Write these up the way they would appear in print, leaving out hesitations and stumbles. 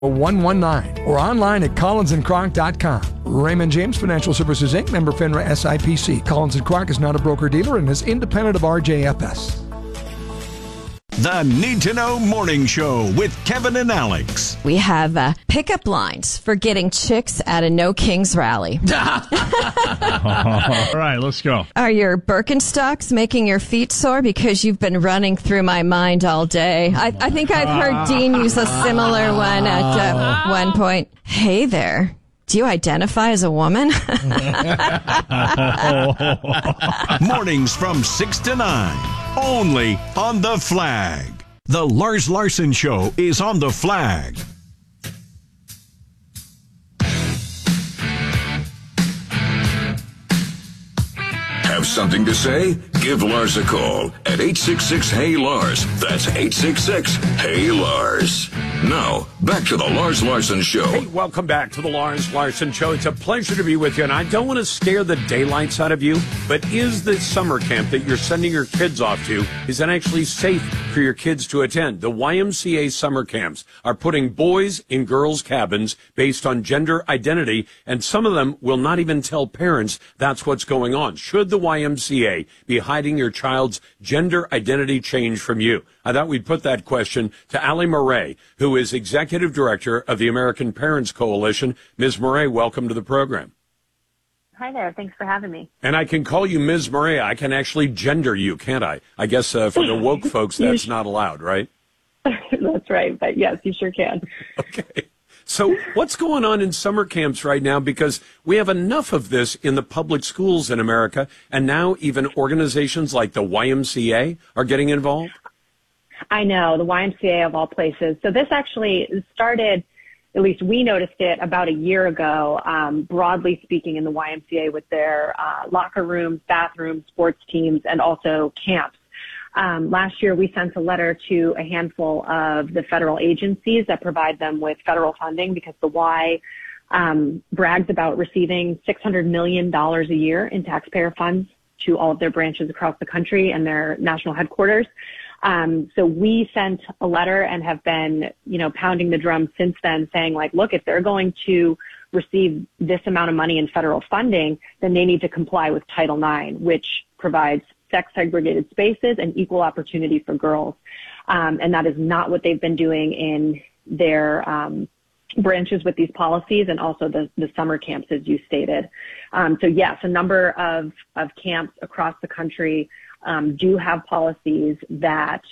119 or online at collinsandcrock.com. Raymond James Financial Services, Inc., member FINRA SIPC. Collins & Crock is not a broker-dealer and is independent of RJFS. The Need to Know Morning Show with Kevin and Alex. We have pickup lines for getting chicks at a No Kings rally. All right, let's go. Are your Birkenstocks making your feet sore because you've been running through my mind all day? I think I've heard Dean use a similar one at one point. Hey there. Do you identify as a woman? Mornings from 6 to 9. Only on The Flag. The Lars Larson Show is on The Flag. Have something to say? Give Lars a call at 866-HEY-LARS. That's 866-HEY-LARS. Now, back to the Lars Larson Show. Hey, welcome back to the Lars Larson Show. It's a pleasure to be with you, and I don't want to scare the daylights out of you, but is the summer camp that you're sending your kids off to, is that actually safe for your kids to attend? The YMCA summer camps are putting boys in girls' cabins based on gender identity, and some of them will not even tell parents that's what's going on. Should the YMCA be hiding your child's gender identity change from you? I thought we'd put that question to Allie Murray, who is Executive Director of the American Parents Coalition. Ms. Murray, welcome to the program. Hi there. Thanks for having me. And I can call you Ms. Murray. I can actually gender you, can't I? I guess for the woke folks, that's not allowed, right? That's right. But yes, you sure can. Okay. So what's going on in summer camps right now? Because we have enough of this in the public schools in America, and now even organizations like the YMCA are getting involved. I know, the YMCA of all places. So this actually started, at least we noticed it about a year ago, broadly speaking, in the YMCA with their locker rooms, bathrooms, sports teams, and also camps. Last year, we sent a letter to a handful of the federal agencies that provide them with federal funding because the Y brags about receiving $600 million a year in taxpayer funds to all of their branches across the country and their national headquarters. So we sent a letter and have been, pounding the drum since then saying, like, look, if they're going to receive this amount of money in federal funding, then they need to comply with Title IX, which provides sex-segregated spaces and equal opportunity for girls. And that is not what they've been doing in their branches with these policies and also the summer camps, as you stated. So, yes, a number of camps across the country do have policies that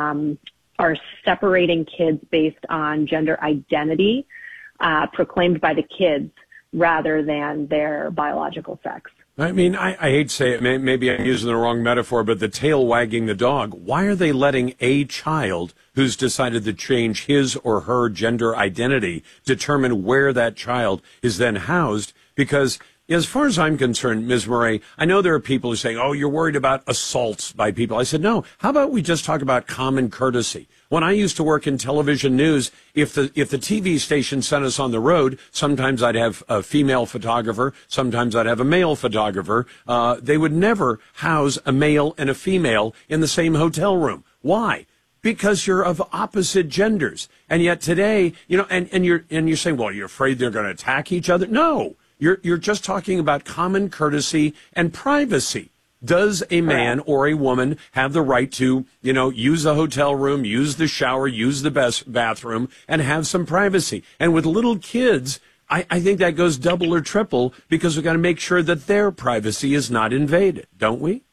are separating kids based on gender identity proclaimed by the kids rather than their biological sex. I mean, I hate to say it, maybe I'm using the wrong metaphor, but the tail wagging the dog. Why are they letting a child who's decided to change his or her gender identity determine where that child is then housed? Because as far as I'm concerned, Ms. Murray, I know there are people who say, oh, you're worried about assaults by people. I said, no, how about we just talk about common courtesy? When I used to work in television news, if the TV station sent us on the road, sometimes I'd have a female photographer, sometimes I'd have a male photographer. They would never house a male and a female in the same hotel room. Why? Because you're of opposite genders. And yet today, and you're saying, well, you're afraid they're going to attack each other? No. You're just talking about common courtesy and privacy. Does a man or a woman have the right to, use the hotel room, use the shower, use the best bathroom, and have some privacy? And with little kids, I think that goes double or triple because we've got to make sure that their privacy is not invaded, don't we?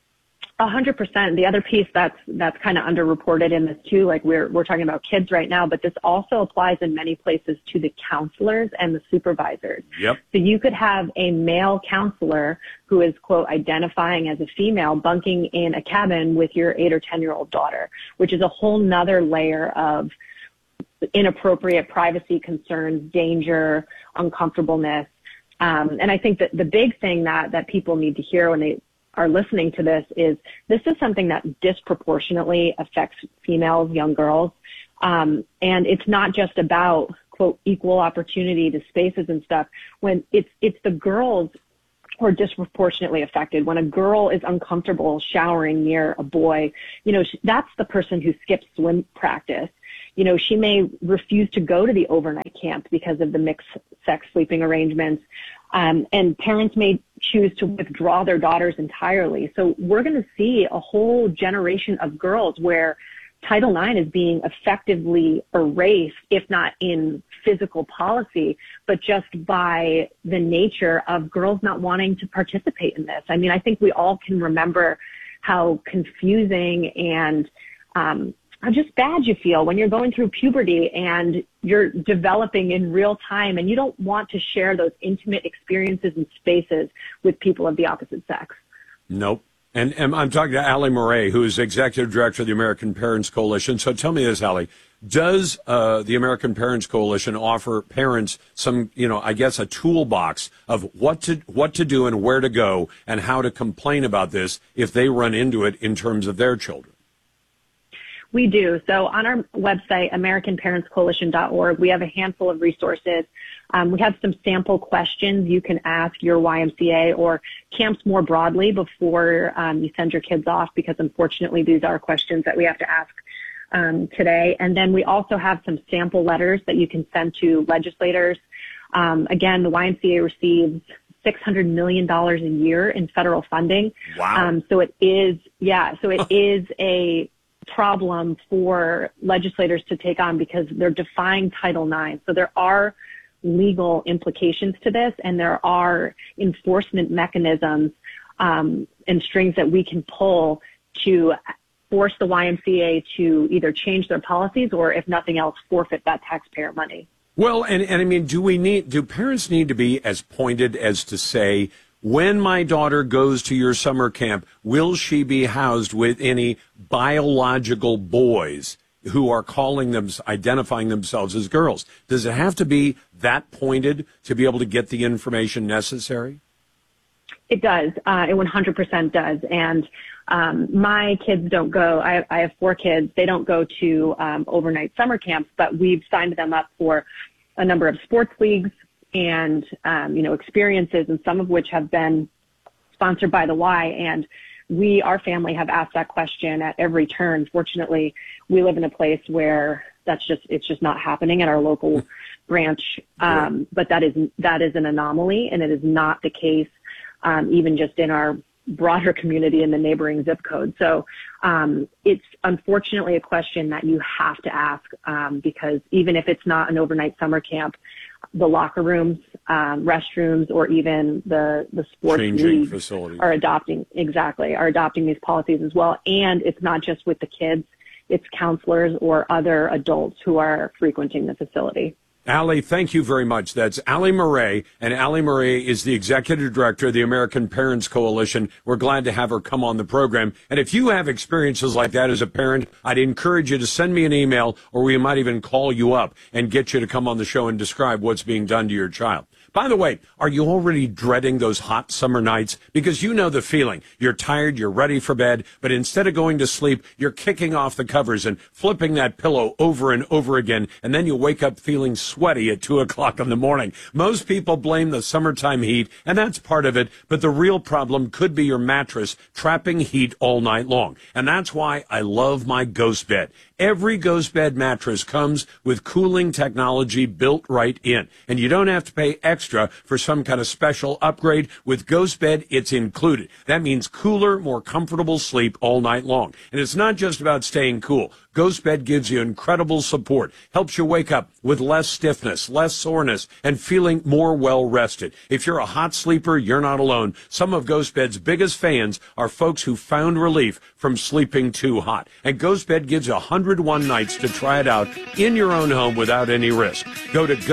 100%. The other piece that's kind of underreported in this too, like we're talking about kids right now, but this also applies in many places to the counselors and the supervisors. Yep. So you could have a male counselor who is, quote, identifying as a female bunking in a cabin with your 8 or 10-year-old daughter, which is a whole nother layer of inappropriate privacy concerns, danger, uncomfortableness. And I think that the big thing that people need to hear when they are listening to this is something that disproportionately affects females, young girls. And it's not just about, quote, equal opportunity to spaces and stuff. When it's the girls who are disproportionately affected. When a girl is uncomfortable showering near a boy, that's the person who skips swim practice. she may refuse to go to the overnight camp because of the mixed sex sleeping arrangements. And parents may choose to withdraw their daughters entirely. So we're going to see a whole generation of girls where Title IX is being effectively erased, if not in physical policy, but just by the nature of girls not wanting to participate in this. I mean, I think we all can remember how confusing and how just bad you feel when you're going through puberty and you're developing in real time and you don't want to share those intimate experiences and spaces with people of the opposite sex. Nope. And I'm talking to Ali Murray, who is Executive Director of the American Parents Coalition. So tell me this, Ali, does the American Parents Coalition offer parents some, I guess a toolbox of what to do and where to go and how to complain about this if they run into it in terms of their children? We do. So on our website, AmericanParentsCoalition.org, we have a handful of resources. We have some sample questions you can ask your YMCA or camps more broadly before you send your kids off, because unfortunately these are questions that we have to ask today. And then we also have some sample letters that you can send to legislators. Again, the YMCA receives $600 million a year in federal funding. Wow. So it is a problem for legislators to take on because they're defying Title IX. So there are legal implications to this, and there are enforcement mechanisms and strings that we can pull to force the YMCA to either change their policies or, if nothing else, forfeit that taxpayer money. Well, and I mean, do parents need to be as pointed as to say, when my daughter goes to your summer camp, will she be housed with any biological boys who are identifying themselves as girls? Does it have to be that pointed to be able to get the information necessary? It does. It 100% does. And my kids don't go. I have 4 kids. They don't go to overnight summer camps, but we've signed them up for a number of sports leagues and, experiences, and some of which have been sponsored by the Y. And our family have asked that question at every turn. Fortunately, we live in a place where it's just not happening at our local branch. But that is an anomaly, and it is not the case, even just in our broader community in the neighboring zip code. So, it's unfortunately a question that you have to ask, because even if it's not an overnight summer camp, the locker rooms, restrooms, or even the sports leagues facilities are adopting these policies as well. And it's not just with the kids, it's counselors or other adults who are frequenting the facility. Ali, thank you very much. That's Ali Murray, and Ali Murray is the Executive Director of the American Parents Coalition. We're glad to have her come on the program. And if you have experiences like that as a parent, I'd encourage you to send me an email, or we might even call you up and get you to come on the show and describe what's being done to your child. By the way, are you already dreading those hot summer nights? Because you know the feeling. You're tired, you're ready for bed, but instead of going to sleep, you're kicking off the covers and flipping that pillow over and over again, and then you wake up feeling sweaty at 2 o'clock in the morning. Most people blame the summertime heat, and that's part of it, but the real problem could be your mattress trapping heat all night long. And that's why I love my Ghost Bed. Every Ghost Bed mattress comes with cooling technology built right in, and you don't have to pay extra for some kind of special upgrade. With Ghost Bed, it's included. That means cooler, more comfortable sleep all night long. And it's not just about staying cool. Ghost Bed gives you incredible support, helps you wake up with less stiffness, less soreness, and feeling more well-rested. If you're a hot sleeper, you're not alone. Some of Ghost Bed's biggest fans are folks who found relief from sleeping too hot. And Ghost Bed gives you 101 nights to try it out in your own home without any risk. Go to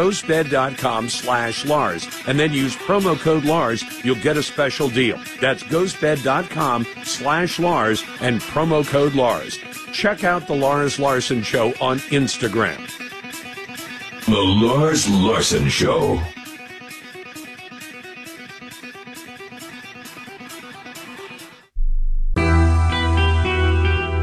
ghostbed.com/Lars and then use promo code Lars. You'll get a special deal. That's ghostbed.com/Lars and promo code Lars. Check out The Lars Larson Show on Instagram. The Lars Larson Show.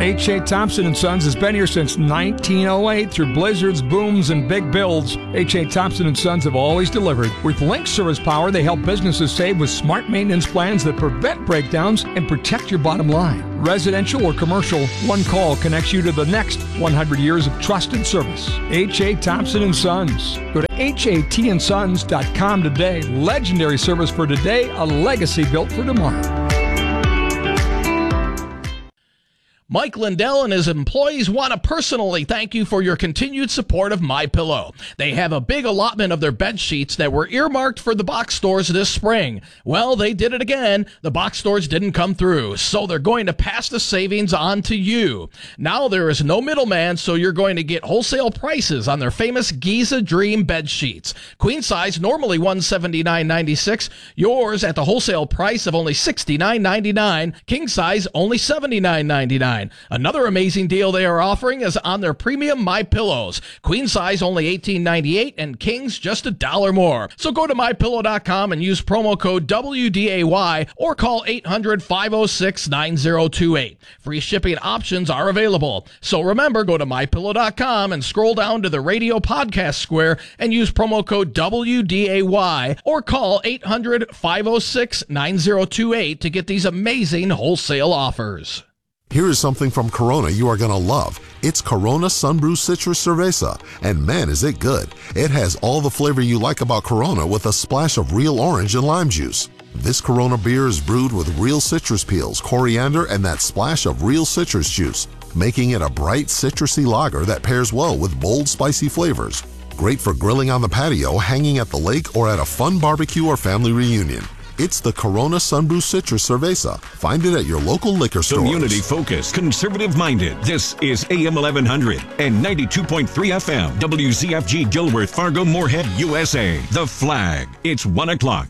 H.A. Thompson & Sons has been here since 1908. Through blizzards, booms, and big builds, H.A. Thompson & Sons have always delivered. With Link Service Power, they help businesses save with smart maintenance plans that prevent breakdowns and protect your bottom line. Residential or commercial, one call connects you to the next 100 years of trusted service. H.A. Thompson & Sons. Go to HATandsons.com today. Legendary service for today, a legacy built for tomorrow. Mike Lindell and his employees want to personally thank you for your continued support of MyPillow. They have a big allotment of their bed sheets that were earmarked for the box stores this spring. Well, they did it again. The box stores didn't come through, so they're going to pass the savings on to you. Now there is no middleman, so you're going to get wholesale prices on their famous Giza Dream bed sheets. Queen size, normally $179.96. Yours at the wholesale price of only $69.99. King size, only $79.99. Another amazing deal they are offering is on their premium MyPillows. Queen size only $18.98 and kings just $1 more. So go to MyPillow.com and use promo code WDAY or call 800-506-9028. Free shipping options are available. So remember, go to MyPillow.com and scroll down to the radio podcast square and use promo code WDAY or call 800-506-9028 to get these amazing wholesale offers. Here is something from Corona you are going to love. It's Corona Sunbrew Citrus Cerveza, and man, is it good. It has all the flavor you like about Corona with a splash of real orange and lime juice. This Corona beer is brewed with real citrus peels, coriander, and that splash of real citrus juice, making it a bright, citrusy lager that pairs well with bold, spicy flavors. Great for grilling on the patio, hanging at the lake, or at a fun barbecue or family reunion. It's the Corona Sunbrew Citrus Cerveza. Find it at your local liquor store. Community-focused, conservative-minded. This is AM 1100 and 92.3 FM. WZFG Gilworth, Fargo, Moorhead, USA. The Flag. It's 1 o'clock.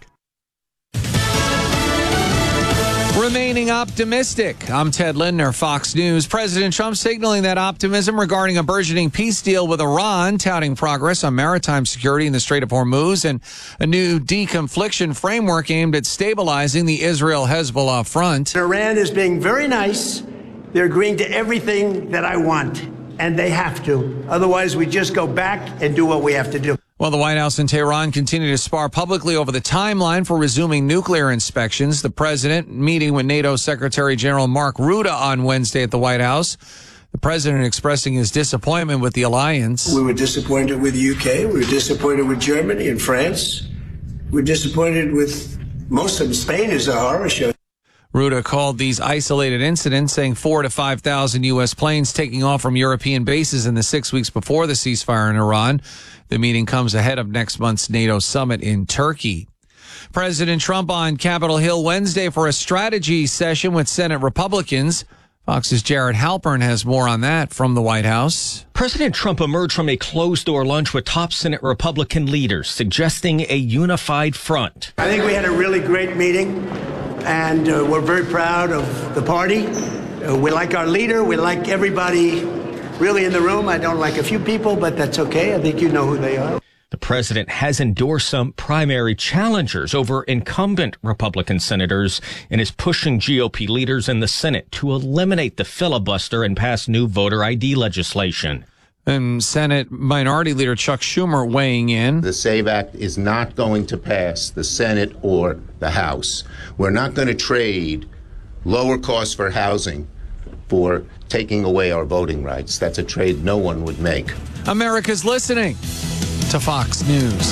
Remaining optimistic. I'm Ted Lindner, Fox News. President Trump signaling that optimism regarding a burgeoning peace deal with Iran, touting progress on maritime security in the Strait of Hormuz and a new deconfliction framework aimed at stabilizing the Israel-Hezbollah front. Iran is being very nice. They're agreeing to everything that I want, and they have to. Otherwise, we just go back and do what we have to do. Well, the White House and Tehran continue to spar publicly over the timeline for resuming nuclear inspections. The president meeting with NATO Secretary General Mark Rutte on Wednesday at the White House. The president expressing his disappointment with the alliance. We were disappointed with the UK. We were disappointed with Germany and France. We're disappointed with most of them. Spain is a horror show. Rutte called these isolated incidents, saying 4,000 to 5,000 U.S. planes taking off from European bases in the 6 weeks before the ceasefire in Iran. The meeting comes ahead of next month's NATO summit in Turkey. President Trump on Capitol Hill Wednesday for a strategy session with Senate Republicans. Fox's Jared Halpern has more on that from the White House. President Trump emerged from a closed-door lunch with top Senate Republican leaders, suggesting a unified front. I think we had a really great meeting, and we're very proud of the party. We like our leader. We like everybody really in the room. I don't like a few people, but that's okay. I think you know who they are. The president has endorsed some primary challengers over incumbent Republican senators and is pushing GOP leaders in the Senate to eliminate the filibuster and pass new voter ID legislation. And Senate Minority Leader Chuck Schumer weighing in. The SAVE Act is not going to pass the Senate or the House. We're not going to trade lower costs for housing for taking away our voting rights. That's a trade no one would make. America's listening to Fox News.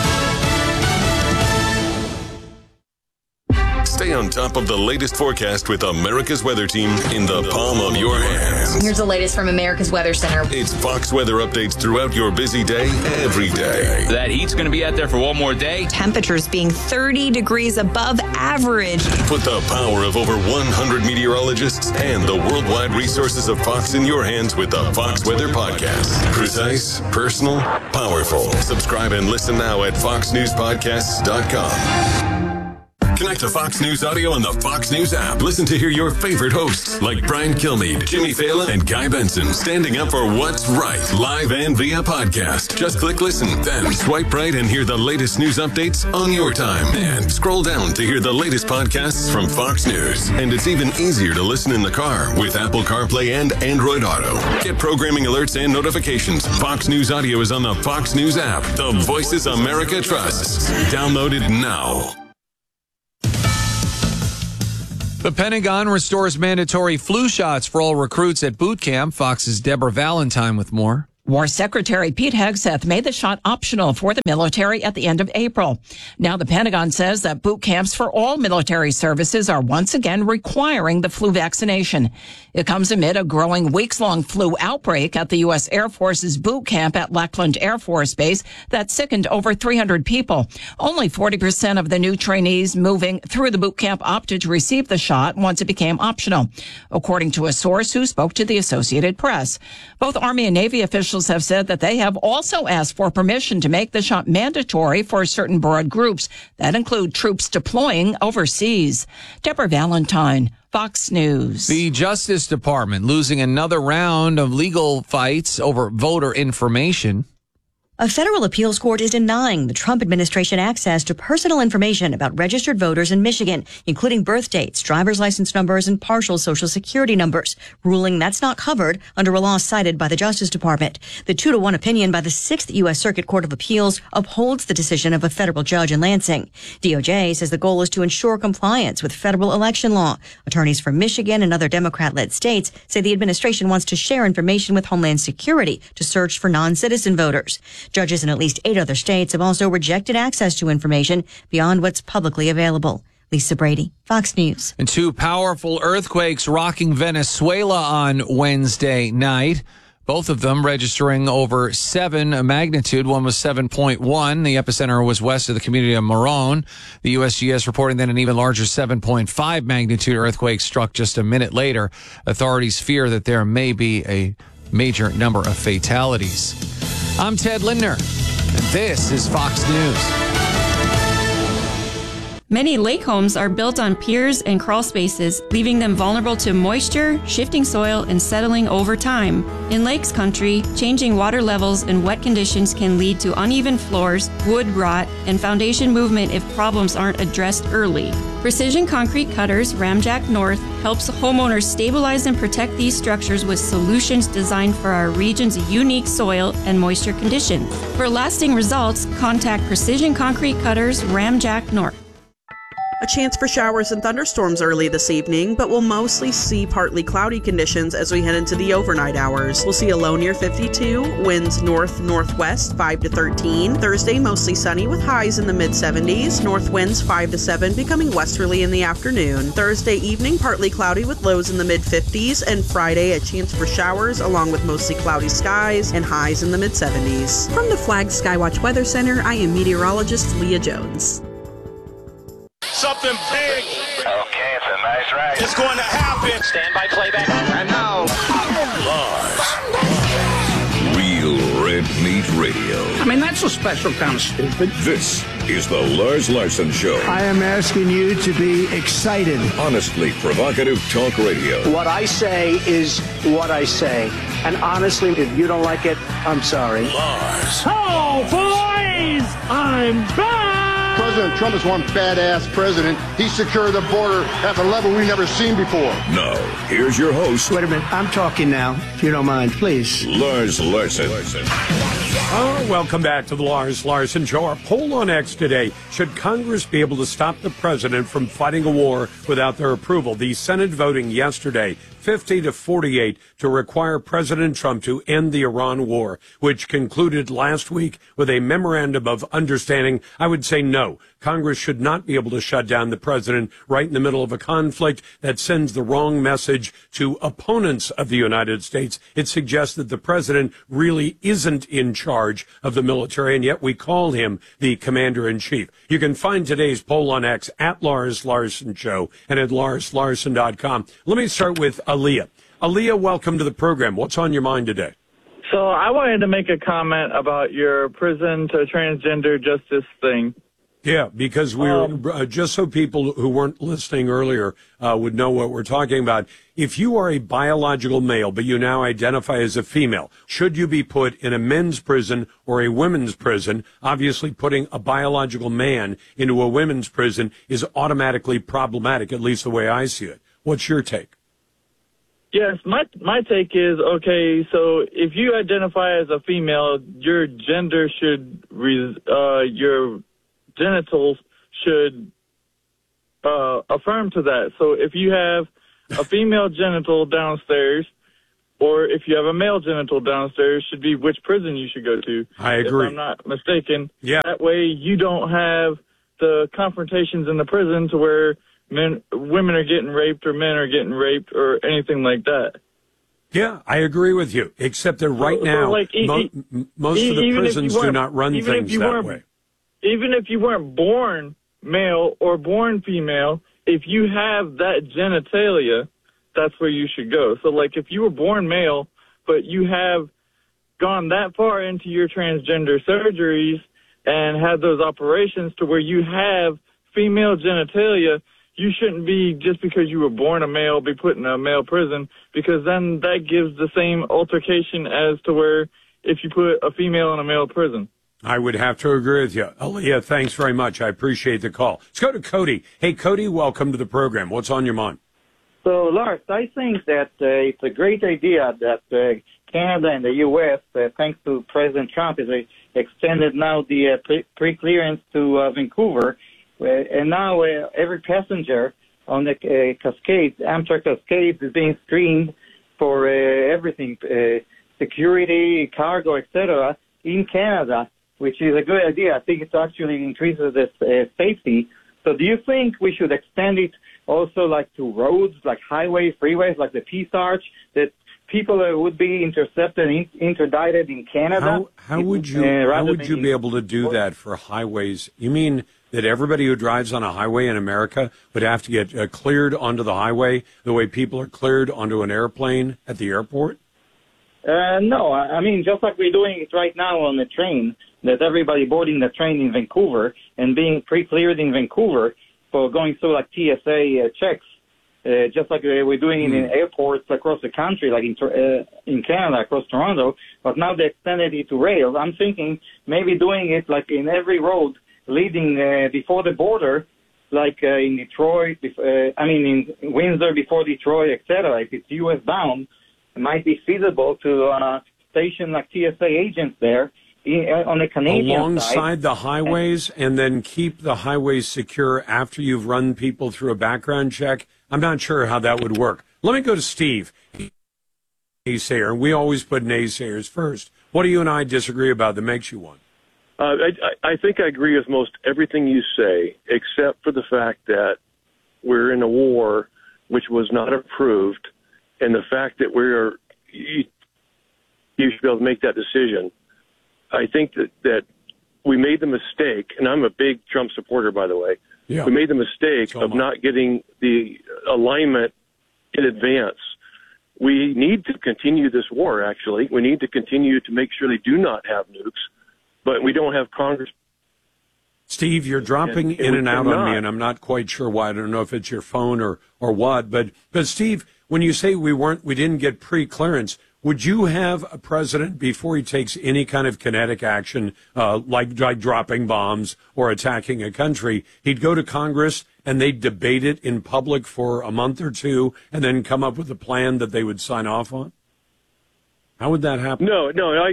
Stay on top of the latest forecast with America's Weather Team in the palm of your hands. Here's the latest from America's Weather Center. It's Fox weather updates throughout your busy day, every day. That heat's going to be out there for one more day. Temperatures being 30 degrees above average. Put the power of over 100 meteorologists and the worldwide resources of Fox in your hands with the Fox Weather Podcast. Precise, personal, powerful. Subscribe and listen now at foxnewspodcasts.com. Connect to Fox News Audio on the Fox News app. Listen to hear your favorite hosts like Brian Kilmeade, Jimmy Fallon, and Guy Benson standing up for what's right, live and via podcast. Just click listen, then swipe right and hear the latest news updates on your time. And scroll down to hear the latest podcasts from Fox News. And it's even easier to listen in the car with Apple CarPlay and Android Auto. Get programming alerts and notifications. Fox News Audio is on the Fox News app. The voices America trusts. Download it now. The Pentagon restores mandatory flu shots for all recruits at boot camp. Fox's Deborah Valentine with more. War Secretary Pete Hegseth made the shot optional for the military at the end of April. Now the Pentagon says that boot camps for all military services are once again requiring the flu vaccination. It comes amid a growing weeks-long flu outbreak at the U.S. Air Force's boot camp at Lackland Air Force Base that sickened over 300 people. Only 40% of the new trainees moving through the boot camp opted to receive the shot once it became optional, according to a source who spoke to the Associated Press. Both Army and Navy officials have said that they have also asked for permission to make the shot mandatory for certain broad groups that include troops deploying overseas. Deborah Valentine, Fox News. The Justice Department losing another round of legal fights over voter information. A federal appeals court is denying the Trump administration access to personal information about registered voters in Michigan, including birth dates, driver's license numbers, and partial Social Security numbers, ruling that's not covered under a law cited by the Justice Department. The 2-1 opinion by the 6th U.S. Circuit Court of Appeals upholds the decision of a federal judge in Lansing. DOJ says the goal is to ensure compliance with federal election law. Attorneys from Michigan and other Democrat-led states say the administration wants to share information with Homeland Security to search for non-citizen voters. Judges in at least 8 other states have also rejected access to information beyond what's publicly available. Lisa Brady, Fox News. And 2 powerful earthquakes rocking Venezuela on Wednesday night. Both of them registering over 7 magnitude. One was 7.1. The epicenter was west of the community of Morón. The USGS reporting that an even larger 7.5 magnitude earthquake struck just a minute later. Authorities fear that there may be a major number of fatalities. I'm Ted Lindner, and this is Fox News. Many lake homes are built on piers and crawl spaces, leaving them vulnerable to moisture, shifting soil, and settling over time. In lakes country, changing water levels and wet conditions can lead to uneven floors, wood rot, and foundation movement if problems aren't addressed early. Precision Concrete Cutters Ramjack North helps homeowners stabilize and protect these structures with solutions designed for our region's unique soil and moisture conditions. For lasting results, contact Precision Concrete Cutters Ramjack North. A chance for showers and thunderstorms early this evening, but we'll mostly see partly cloudy conditions as we head into the overnight hours. We'll see a low near 52, winds north-northwest 5 to 13. Thursday, mostly sunny with highs in the mid-70s. North winds 5 to 7, becoming westerly in the afternoon. Thursday evening, partly cloudy with lows in the mid-50s. And Friday, a chance for showers along with mostly cloudy skies and highs in the mid-70s. From the Flag Skywatch Weather Center, I am meteorologist Leah Jones. Something big. Okay, it's a nice ride. It's going to happen. Stand by playback. And now, Lars. Real Red Meat Radio. I mean, that's a special kind of stupid. This is the Lars Larson Show. I am asking you to be excited. Honestly provocative talk radio. What I say is what I say. And honestly, if you don't like it, I'm sorry. Lars. Oh, boys! I'm back! President Trump is one badass president. He secured the border at the level we've never seen before. Now, here's your host. Wait a minute. I'm talking now, if you don't mind, please. Lars Larson. Oh, welcome back to the Lars Larson Show. Our poll on X today: should Congress be able to stop the president from fighting a war without their approval? The Senate voting yesterday, 50-48, to require President Trump to end the Iran war, which concluded last week with a memorandum of understanding. I would say no. Congress should not be able to shut down the president right in the middle of a conflict that sends the wrong message to opponents of the United States. It suggests that the president really isn't in charge of the military, and yet we call him the commander-in-chief. You can find today's poll on X at Lars Larson Show and at LarsLarson.com. Let me start with Aaliyah. Aaliyah, welcome to the program. What's on your mind today? So I wanted to make a comment about your prison to transgender justice thing. Yeah, because we're just so people who weren't listening earlier would know what we're talking about. If you are a biological male, but you now identify as a female, should you be put in a men's prison or a women's prison? Obviously, putting a biological man into a women's prison is automatically problematic, at least the way I see it. What's your take? Yes, my take is, okay, so if you identify as a female, your gender should, your genitals should affirm to that. So if you have a female genital downstairs, or if you have a male genital downstairs, should be which prison you should go to. I agree. If I'm not mistaken. Yeah. That way you don't have the confrontations in the prison to where women are getting raped or men are getting raped or anything like that. Yeah, I agree with you, except that right now, most of the prisons do not run things that way. Even if you weren't born male or born female, if you have that genitalia, that's where you should go. So, like, if you were born male, but you have gone that far into your transgender surgeries and had those operations to where you have female genitalia, you shouldn't be, just because you were born a male, be put in a male prison, because then that gives the same altercation as to where if you put a female in a male prison. I would have to agree with you. Aaliyah, thanks very much. I appreciate the call. Let's go to Cody. Hey, Cody, welcome to the program. What's on your mind? So, Lars, I think that it's a great idea that Canada and the U.S., thanks to President Trump, is extended now the pre-clearance to Vancouver. And now every passenger on the Cascade, Amtrak Cascade, is being screened for everything, security, cargo, etc., in Canada, which is a good idea. I think it actually increases the safety. So do you think we should extend it also like to roads, like highways, freeways, like the Peace Arch, that people would be intercepted and interdicted in Canada? How would you be able to do that for highways? You mean that everybody who drives on a highway in America would have to get cleared onto the highway the way people are cleared onto an airplane at the airport? No, I mean, just like we're doing it right now on the train, that everybody boarding the train in Vancouver and being pre-cleared in Vancouver for going through like TSA checks, just like we're doing it in airports across the country, like in Canada, across Toronto, but now they extended it to rails. I'm thinking maybe doing it like in every road leading before the border, like in Detroit, in Windsor before Detroit, etc. If it's U.S. bound, it might be feasible to station like TSA agents there on the Canadian alongside side. the highways, and then keep the highways secure after you've run people through a background check. I'm not sure how that would work. Let me go to Steve. Naysayer, and we always put naysayers first. What do you and I disagree about that makes you one? I think I agree with most everything you say, except for the fact that we're in a war which was not approved, and the fact that you should be able to make that decision. I think that we made the mistake, and I'm a big Trump supporter, by the way. Yeah. We made the mistake of not getting the alignment in advance. We need to continue this war, actually. We need to continue to make sure they do not have nukes, but we don't have Congress. Steve, you're dropping in and out on me, and I'm not quite sure why. I don't know if it's your phone or what. But Steve, when you say we didn't get pre-clearance, would you have a president, before he takes any kind of kinetic action, like dropping bombs or attacking a country, he'd go to Congress and they'd debate it in public for a month or two and then come up with a plan that they would sign off on? How would that happen? No,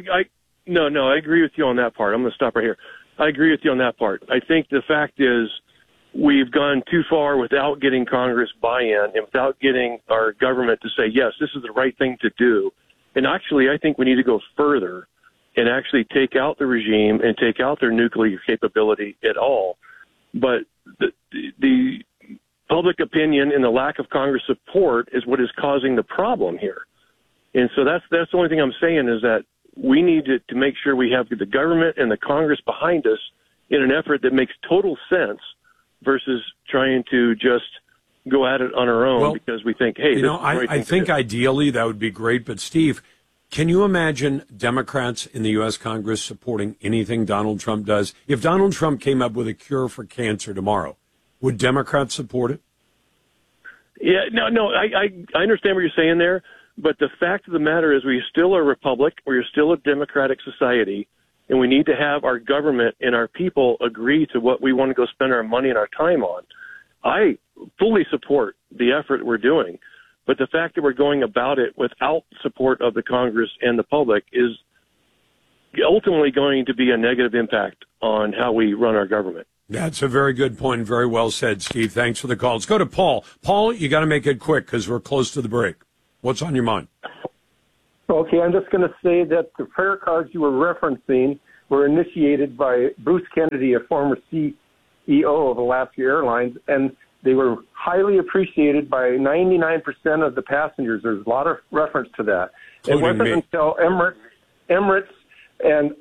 I agree with you on that part. I'm going to stop right here. I agree with you on that part. I think the fact is we've gone too far without getting Congress buy-in and without getting our government to say, yes, this is the right thing to do. And actually, I think we need to go further and actually take out the regime and take out their nuclear capability at all. But the public opinion and the lack of Congress support is what is causing the problem here. And so that's the only thing I'm saying is that we need to make sure we have the government and the Congress behind us in an effort that makes total sense versus trying to just go at it on our own because we think, hey, I think ideally that would be great. But Steve, Can you imagine Democrats in the U.S. Congress supporting anything Donald Trump does? If Donald Trump came up with a cure for cancer tomorrow, would Democrats support it? Yeah, no, I understand what you're saying there, but the fact of the matter is we're still a republic, we're still a democratic society, and we need to have our government and our people agree to what we want to go spend our money and our time on. I fully support the effort we're doing. But the fact that we're going about it without support of the Congress and the public is ultimately going to be a negative impact on how we run our government. That's a very good point. Very well said, Steve. Thanks for the call. Let's go to Paul. Paul, you got to make it quick because we're close to the break. What's on your mind? Okay, I'm just going to say that the prayer cards you were referencing were initiated by Bruce Kennedy, a former CEO of Alaska Airlines, and they were highly appreciated by 99% of the passengers. There's a lot of reference to that. It wasn't until Emirates and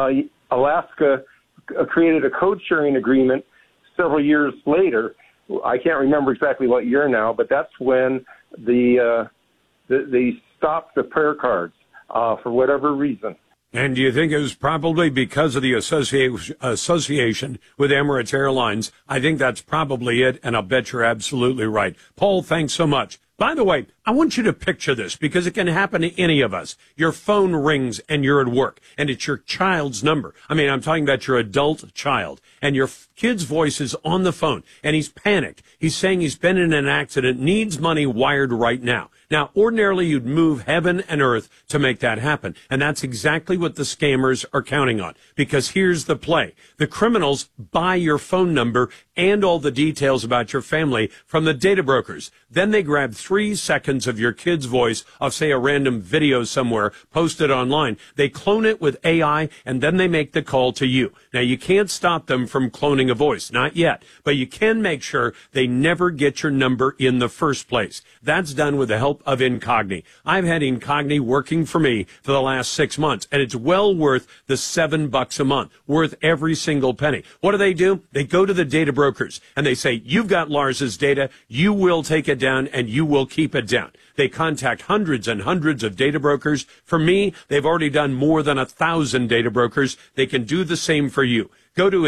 Alaska created a code-sharing agreement several years later. I can't remember exactly what year now, but that's when they stopped the prayer cards for whatever reason. And do you think it was probably because of the association with Emirates Airlines? I think that's probably it, and I'll bet you're absolutely right. Paul, thanks so much. By the way, I want you to picture this because it can happen to any of us. Your phone rings and you're at work, and it's your child's number. I mean, I'm talking about your adult child, and your kid's voice is on the phone, and he's panicked. He's saying he's been in an accident, needs money wired right now. Now, ordinarily, you'd move heaven and earth to make that happen. And that's exactly what the scammers are counting on. Because here's the play. The criminals buy your phone number and all the details about your family from the data brokers. Then they grab 3 seconds of your kid's voice of, say, a random video somewhere posted online. They clone it with AI, and then they make the call to you. Now, you can't stop them from cloning a voice. Not yet. But you can make sure they never get your number in the first place. That's done with the help of Incogni. I've had Incogni working for me for the last 6 months, and it's well worth the $7 a month, worth every single penny. What do? They go to the data brokers, and they say, you've got Lars's data, you will take it down, and you will keep it down. They contact hundreds and hundreds of data brokers. For me, they've already done more than 1,000 data brokers. They can do the same for you. Go to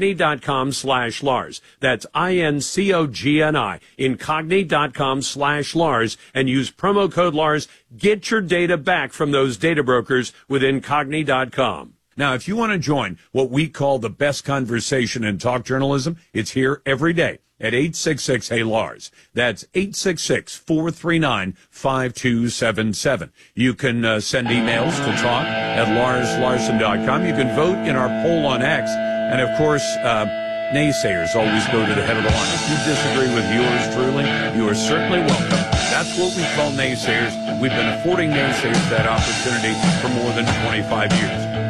Incogni.com/Lars. That's INCOGNI. Incogni.com/Lars and use promo code Lars. Get your data back from those data brokers with Incogni.com. Now, if you want to join what we call the best conversation in talk journalism, it's here every day at 866-HEY-LARS. That's 866-439-5277. You can send emails to talk at LarsLarson.com. You can vote in our poll on X. And, of course, naysayers always go to the head of the line. If you disagree with yours truly, you are certainly welcome. That's what we call naysayers. We've been affording naysayers that opportunity for more than 25 years.